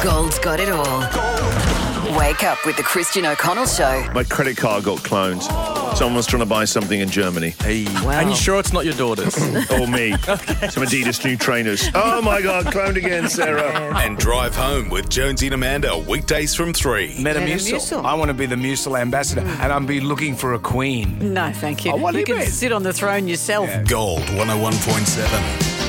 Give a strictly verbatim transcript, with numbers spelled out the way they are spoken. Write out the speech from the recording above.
Gold's got it all. Wake up with the Christian O'Connell Show. My credit card got cloned. Someone was trying to buy something in Germany. Hey. Wow. And you sure it's not your daughters? Or me. Some Adidas new trainers. Oh, my God, cloned again, Sarah. And Drive Home with Jonesy and Amanda, weekdays from three. Metamucil. Metamucil. I want to be the Mucil ambassador, and I'm be looking for a queen. No, thank you. Oh, what do you you can mean? sit on the throne yourself. Gold one oh one point seven.